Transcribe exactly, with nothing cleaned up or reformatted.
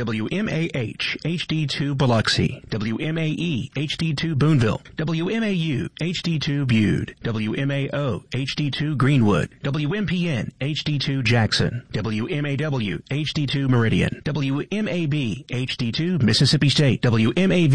W M A H H D two Biloxi, W M A E H D two Boonville, W M A U H D two Bude, W M A O H D two Greenwood, W M P N H D two Jackson, W M A W H D two Meridian, W M A B H D two Mississippi State, W M A V